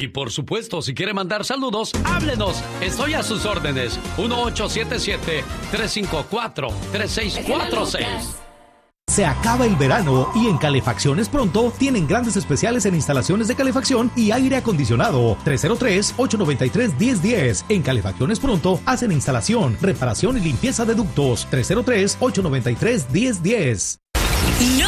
Y por supuesto, si quiere mandar saludos, háblenos. Estoy a sus órdenes. 1877-354-3646. Se acaba el verano y en Calefacciones Pronto tienen grandes especiales en instalaciones de calefacción y aire acondicionado. 303-893-1010. En Calefacciones Pronto hacen instalación, reparación y limpieza de ductos. 303-893-1010.